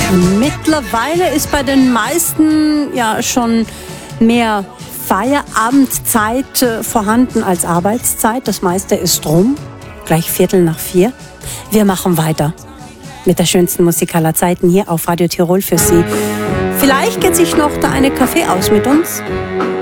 Und mittlerweile ist bei den meisten ja schon mehr Feierabendzeit vorhanden als Arbeitszeit. Das meiste ist rum, gleich 3:45. Wir machen weiter mit der schönsten Musik aller Zeiten hier auf Radio Tirol für Sie. Vielleicht geht sich noch da eine Kaffee aus mit uns.